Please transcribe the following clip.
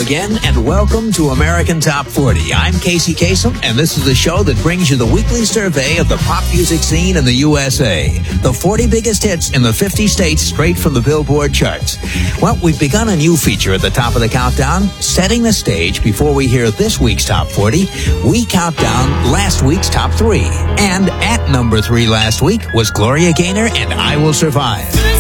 again, and welcome to American Top 40. I'm Casey Kasem, and this is the show that brings you the weekly survey of the pop music scene in the USA. The 40 biggest hits in the 50 states straight from the Billboard charts. Well, we've begun a new feature at the top of the countdown, setting the stage before we hear this week's Top 40. We count down last week's Top 3. And at number 3 last week was Gloria Gaynor and I Will Survive.